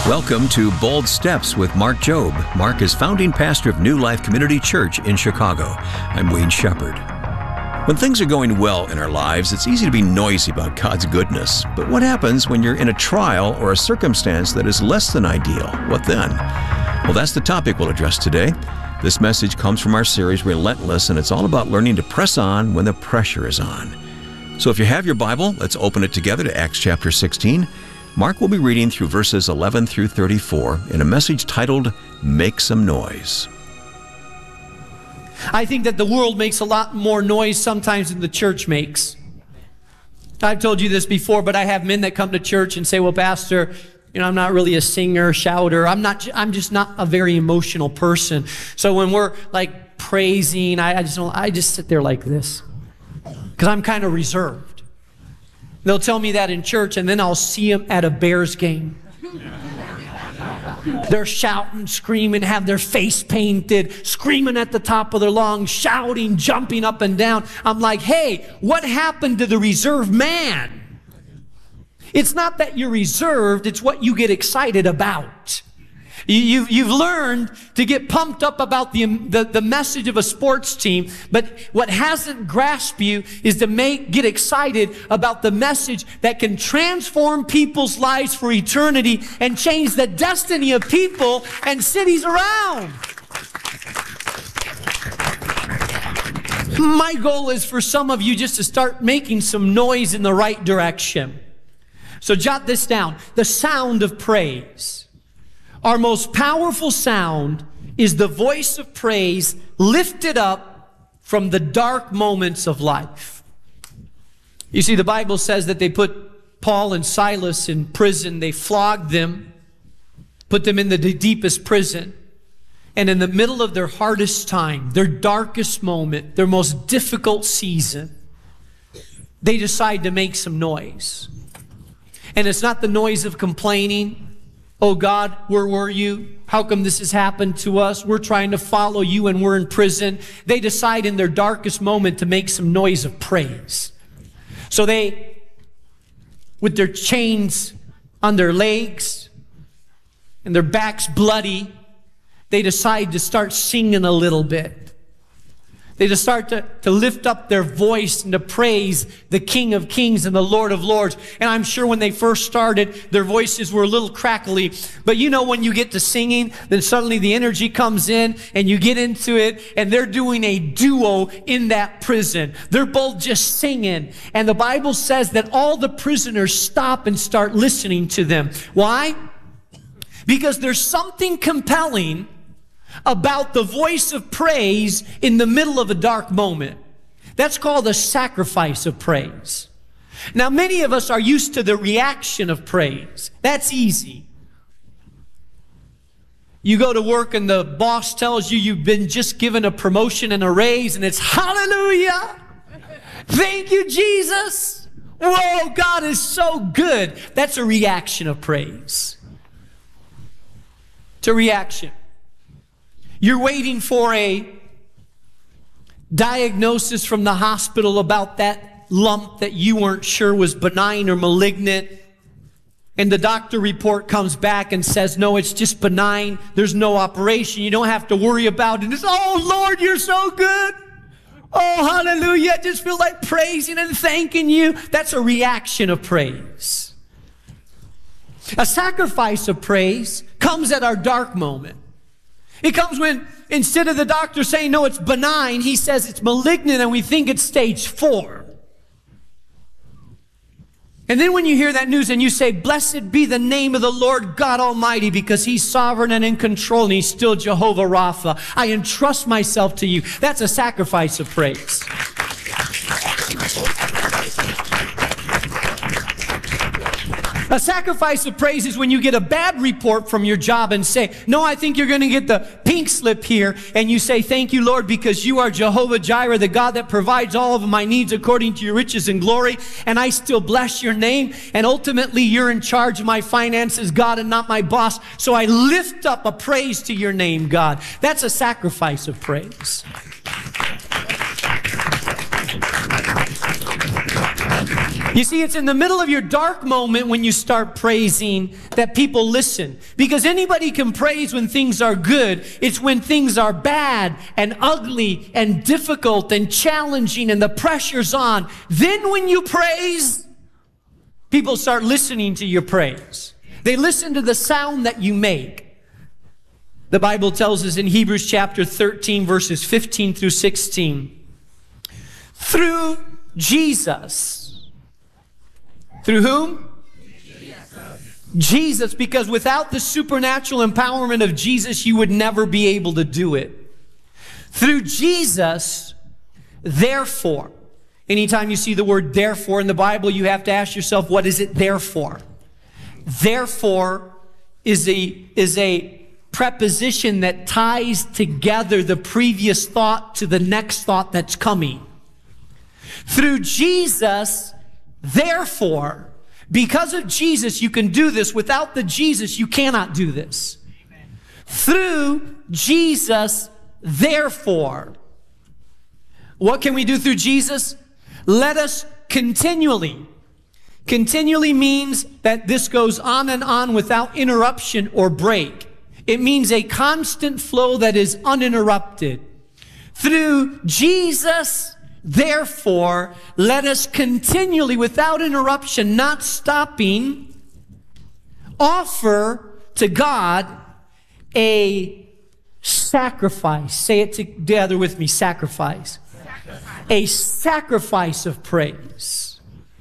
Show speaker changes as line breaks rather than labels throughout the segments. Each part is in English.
Welcome to Bold Steps with Mark Jobe. Mark is founding pastor of New Life Community Church in Chicago. I'm Wayne Shepherd. When things are going well in our lives, it's easy to be noisy about God's goodness. But what happens when you're in a trial or a circumstance that is less than ideal? What then? Well, that's the topic we'll address today. This message comes from our series, Relentless, and it's all about learning to press on when the pressure is on. So if you have your Bible, let's open it together to Acts chapter 16. Mark will be reading through verses 11 through 34 in a message titled, Make Some Noise.
I think that the world makes a lot more noise sometimes than the church makes. I've told you this before, but I have men that come to church and say, well, Pastor, I'm not really a singer, shouter. I'm just not a very emotional person. So when we're like praising, I just sit there like this because I'm kind of reserved. They'll tell me that in church, and then I'll see them at a Bears game. They're shouting, screaming, have their face painted, screaming at the top of their lungs, shouting, jumping up and down. I'm like, hey, what happened to the reserved man? It's not that you're reserved, it's what you get excited about. You've learned to get pumped up about the message of a sports team, but what hasn't grasped you is to get excited about the message that can transform people's lives for eternity and change the destiny of people and cities around. My goal is for some of you just to start making some noise in the right direction. So jot this down. The sound of praise. Our most powerful sound is the voice of praise lifted up from the dark moments of life. You see, the Bible says that they put Paul and Silas in prison. They flogged them, put them in the deepest prison. And in the middle of their hardest time, their darkest moment, their most difficult season, they decide to make some noise. And it's not the noise of complaining. Oh God, where were you? How come this has happened to us? We're trying to follow you and we're in prison. They decide in their darkest moment to make some noise of praise. So they, with their chains on their legs and their backs bloody, they decide to start singing a little bit. They just start to lift up their voice and to praise the King of Kings and the Lord of Lords. And I'm sure when they first started, their voices were a little crackly. But when you get to singing, then suddenly the energy comes in and you get into it, and they're doing a duo in that prison. They're both just singing. And the Bible says that all the prisoners stop and start listening to them. Why? Because there's something compelling about the voice of praise in the middle of a dark moment. That's called a sacrifice of praise. Now, many of us are used to the reaction of praise. That's easy. You go to work and the boss tells you you've been just given a promotion and a raise, and it's hallelujah. Thank you, Jesus. Whoa, God is so good. That's a reaction of praise. It's a reaction. You're waiting for a diagnosis from the hospital about that lump that you weren't sure was benign or malignant. And the doctor report comes back and says, no, it's just benign. There's no operation. You don't have to worry about it. It's, oh, Lord, you're so good. Oh, hallelujah. I just feel like praising and thanking you. That's a reaction of praise. A sacrifice of praise comes at our dark moment. It comes when, instead of the doctor saying, no, it's benign, he says it's malignant and we think it's stage 4. And then when you hear that news and you say, blessed be the name of the Lord God Almighty, because He's sovereign and in control and He's still Jehovah Rapha. I entrust myself to you. That's a sacrifice of praise. A sacrifice of praise is when you get a bad report from your job and say, no, I think you're going to get the pink slip here. And you say, thank you, Lord, because you are Jehovah Jireh, the God that provides all of my needs according to your riches and glory. And I still bless your name. And ultimately, you're in charge of my finances, God, and not my boss. So I lift up a praise to your name, God. That's a sacrifice of praise. You see, it's in the middle of your dark moment when you start praising that people listen. Because anybody can praise when things are good. It's when things are bad and ugly and difficult and challenging and the pressure's on. Then when you praise, people start listening to your praise. They listen to the sound that you make. The Bible tells us in Hebrews chapter 13, verses 15 through 16, through Jesus. Through whom? Jesus, because without the supernatural empowerment of Jesus, you would never be able to do it. Through Jesus, therefore. Anytime you see the word therefore in the Bible, you have to ask yourself, what is it there for? Therefore is a preposition that ties together the previous thought to the next thought that's coming. Through Jesus, therefore, because of Jesus, you can do this. Without the Jesus, you cannot do this. Amen. Through Jesus, therefore. What can we do through Jesus? Let us continually. Continually means that this goes on and on without interruption or break. It means a constant flow that is uninterrupted. Through Jesus, therefore, let us continually, without interruption, not stopping, offer to God a sacrifice. Say it together with me, sacrifice. A sacrifice of praise.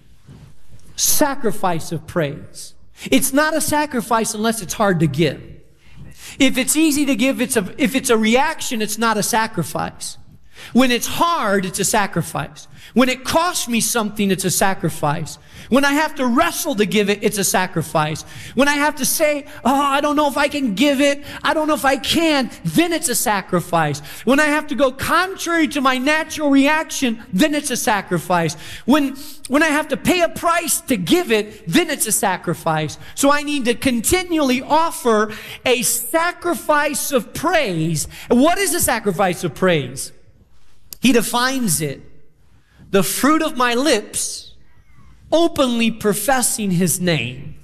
Sacrifice of praise. It's not a sacrifice unless it's hard to give. If it's easy to give, if it's a reaction, it's not a sacrifice. When it's hard, it's a sacrifice. When it costs me something, it's a sacrifice. When I have to wrestle to give it, it's a sacrifice. When I have to say, I don't know if I can give it, I don't know if I can, then it's a sacrifice. When I have to go contrary to my natural reaction, then it's a sacrifice. When I have to pay a price to give it, then it's a sacrifice. So I need to continually offer a sacrifice of praise. What is a sacrifice of praise? He defines it. The fruit of my lips, openly professing his name.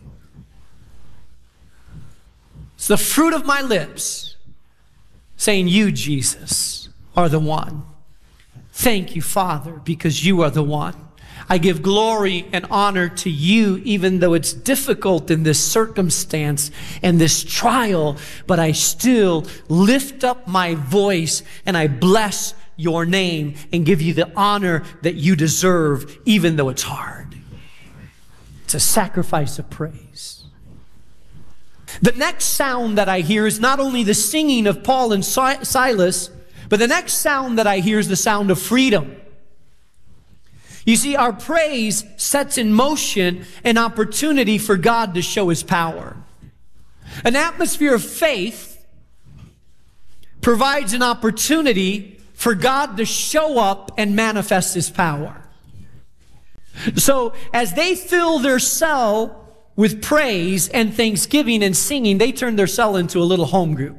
It's the fruit of my lips, saying, you, Jesus, are the one. Thank you, Father, because you are the one. I give glory and honor to you, even though it's difficult in this circumstance and this trial, but I still lift up my voice and I bless your name and give you the honor that you deserve, even though it's hard. It's a sacrifice of praise. The next sound that I hear is not only the singing of Paul and Silas, but the next sound that I hear is the sound of freedom. You see, our praise sets in motion an opportunity for God to show his power. An atmosphere of faith provides an opportunity for God to show up and manifest his power. So as they fill their cell with praise and thanksgiving and singing, they turn their cell into a little home group.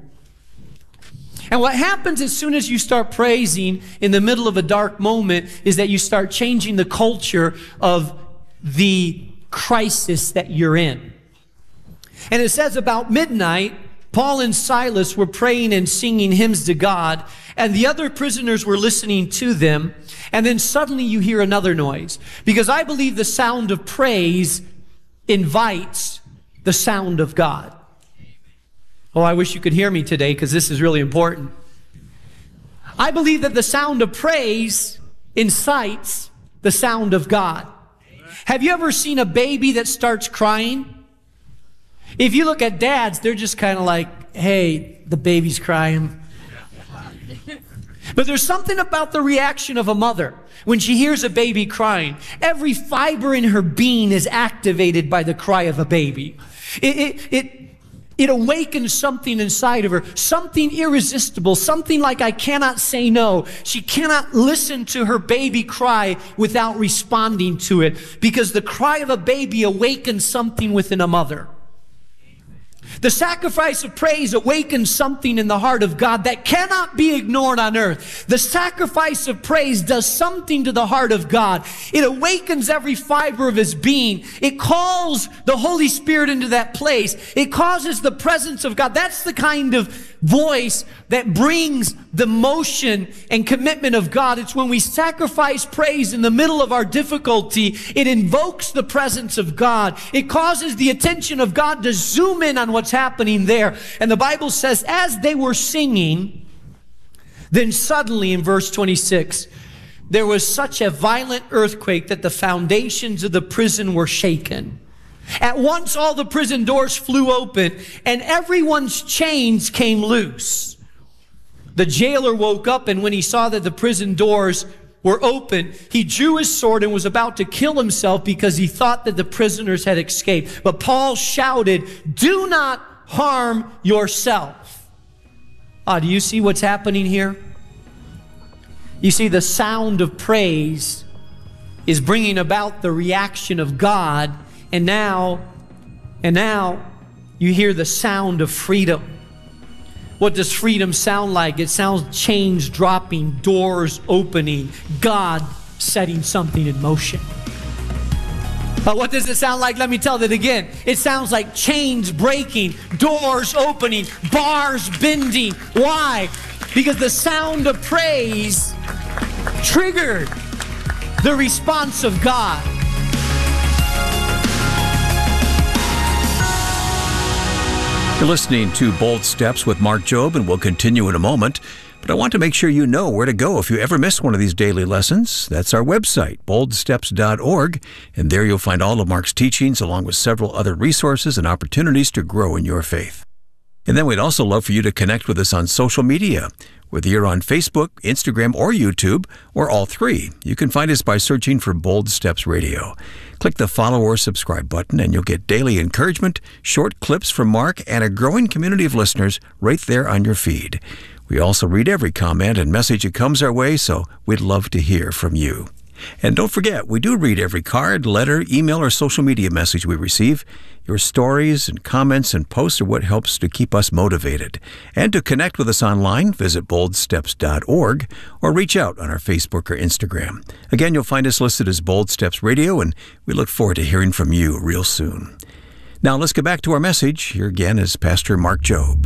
And what happens as soon as you start praising in the middle of a dark moment is that you start changing the culture of the crisis that you're in. And it says about midnight, Paul and Silas were praying and singing hymns to God, and the other prisoners were listening to them. And then suddenly you hear another noise, because I believe the sound of praise invites the sound of God. Oh, I wish you could hear me today, because this is really important. I believe that the sound of praise incites the sound of God. Have you ever seen a baby that starts crying? If you look at dads, they're just kind of like, hey, the baby's crying. But there's something about the reaction of a mother when she hears a baby crying. Every fiber in her being is activated by the cry of a baby. It awakens something inside of her, something irresistible, something like I cannot say no. She cannot listen to her baby cry without responding to it, because the cry of a baby awakens something within a mother. The sacrifice of praise awakens something in the heart of God that cannot be ignored on earth. The sacrifice of praise does something to the heart of God. It awakens every fiber of his being. It calls the Holy Spirit into that place. It causes the presence of God. That's the kind of voice that brings the motion and commitment of God. It's when we sacrifice praise in the middle of our difficulty, it invokes the presence of God. It causes the attention of God to zoom in on what's happening there. And the Bible says, as they were singing, then suddenly in verse 26, there was such a violent earthquake that the foundations of the prison were shaken. At once all the prison doors flew open and everyone's chains came loose. The jailer woke up, and when he saw that the prison doors were open, he drew his sword and was about to kill himself because he thought that the prisoners had escaped. But Paul shouted, "Do not harm yourself." Do you see what's happening here? You see, the sound of praise is bringing about the reaction of God. And now you hear the sound of freedom. What does freedom sound like? It sounds chains dropping, doors opening, God setting something in motion. What does it sound like? Let me tell it again. It sounds like chains breaking, doors opening, bars bending. Why? Because the sound of praise triggered the response of God.
You're listening to Bold Steps with Mark Jobe, and we'll continue in a moment. But I want to make sure you know where to go if you ever miss one of these daily lessons. That's our website, boldsteps.org, and there you'll find all of Mark's teachings along with several other resources and opportunities to grow in your faith. And then we'd also love for you to connect with us on social media. Whether you're on Facebook, Instagram, or YouTube, or all three, you can find us by searching for Bold Steps Radio. Click the follow or subscribe button and you'll get daily encouragement, short clips from Mark, and a growing community of listeners right there on your feed. We also read every comment and message that comes our way, so we'd love to hear from you. And don't forget, we do read every card, letter, email, or social media message we receive. Your stories and comments and posts are what helps to keep us motivated. And to connect with us online, visit boldsteps.org or reach out on our Facebook or Instagram. Again, you'll find us listed as Bold Steps Radio, and we look forward to hearing from you real soon. Now let's get back to our message. Here again is Pastor Mark Jobe.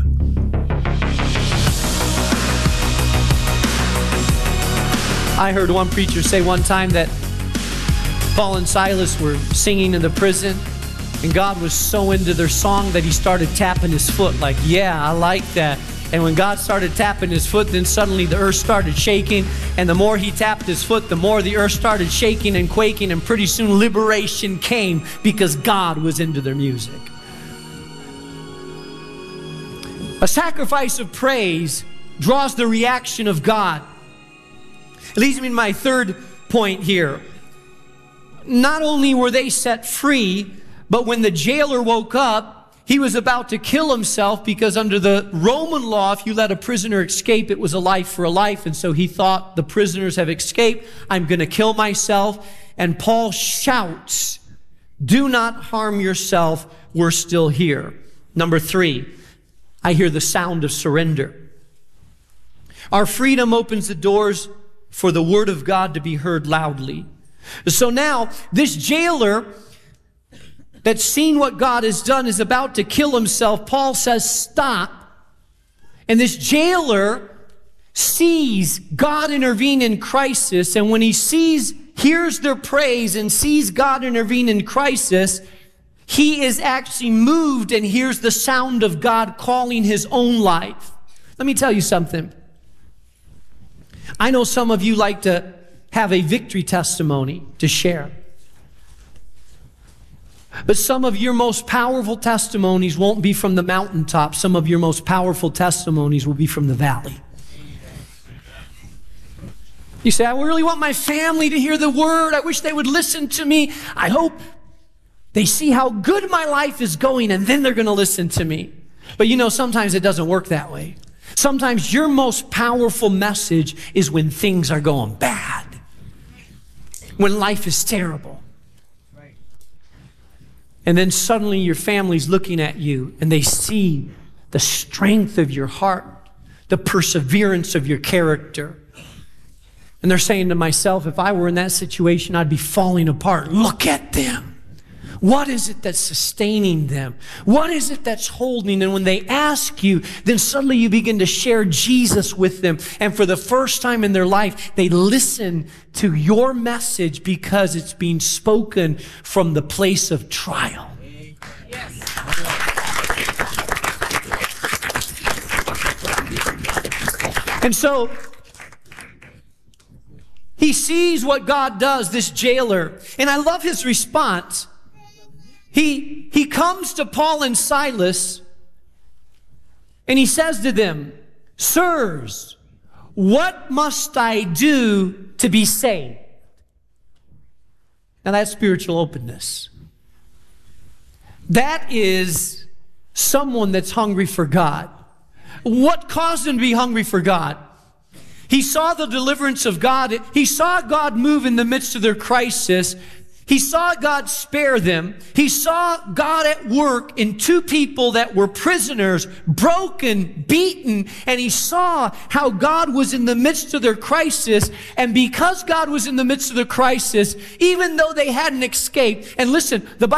I heard one preacher say one time that Paul and Silas were singing in the prison, and God was so into their song that he started tapping his foot like, yeah, I like that. And when God started tapping his foot, then suddenly the earth started shaking, and the more he tapped his foot, the more the earth started shaking and quaking, and pretty soon liberation came because God was into their music. A sacrifice of praise draws the reaction of God. It leads me to my third point here. Not only were they set free, but when the jailer woke up, he was about to kill himself because under the Roman law, if you let a prisoner escape, it was a life for a life. And so he thought, the prisoners have escaped, I'm going to kill myself. And Paul shouts, "Do not harm yourself, we're still here." Number 3, I hear the sound of surrender. Our freedom opens the doors for the word of God to be heard loudly. So now, this jailer that's seen what God has done is about to kill himself. Paul says, stop. And this jailer sees God intervene in crisis. And when he hears their praise and sees God intervene in crisis, he is actually moved and hears the sound of God calling his own life. Let me tell you something. I know some of you like to have a victory testimony to share. But some of your most powerful testimonies won't be from the mountaintop. Some of your most powerful testimonies will be from the valley. You say, I really want my family to hear the word. I wish they would listen to me. I hope they see how good my life is going, and then they're going to listen to me. But you know, sometimes it doesn't work that way. Sometimes your most powerful message is when things are going bad, when life is terrible. And then suddenly your family's looking at you and they see the strength of your heart, the perseverance of your character. And they're saying to myself, if I were in that situation, I'd be falling apart. Look at them. What is it that's sustaining them? What is it that's holding? And when they ask you, then suddenly you begin to share Jesus with them. And for the first time in their life, they listen to your message because it's being spoken from the place of trial. Yes. And so, he sees what God does, this jailer. And I love his response. He comes to Paul and Silas and he says to them, "Sirs, what must I do to be saved?" Now that's spiritual openness. That is someone that's hungry for God. What caused him to be hungry for God? He saw the deliverance of God. He saw God move in the midst of their crisis. He saw God spare them. He saw God at work in two people that were prisoners, broken, beaten, and he saw how God was in the midst of their crisis. And because God was in the midst of the crisis, even though they hadn't escaped, and listen, the Bible